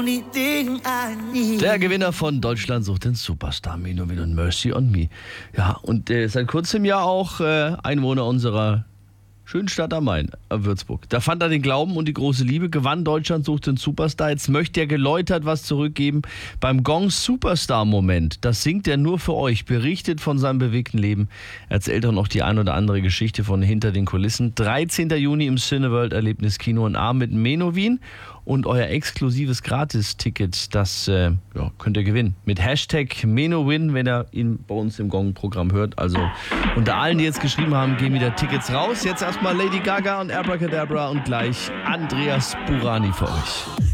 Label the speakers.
Speaker 1: Der Gewinner von Deutschland sucht den Superstar, Menowin und Mercy on Me. Ja, und seit kurzem ja auch Einwohner unserer schönen Stadt am Main, Würzburg. Da fand er den Glauben und die große Liebe, gewann Deutschland sucht den Superstar. Jetzt möchte er geläutert was zurückgeben beim Gong Superstar-Moment. Das singt er nur für euch, berichtet von seinem bewegten Leben, erzählt auch noch die ein oder andere Geschichte von hinter den Kulissen. 13. Juni im Cineworld Erlebniskino in Arm mit Menowin. Und euer exklusives Gratis-Ticket, das könnt ihr gewinnen. Mit Hashtag Menowin, wenn ihr ihn bei uns im Gong-Programm hört. Also unter allen, die jetzt geschrieben haben, gehen wieder Tickets raus. Jetzt erstmal Lady Gaga und Abracadabra und gleich Andreas Burani für euch.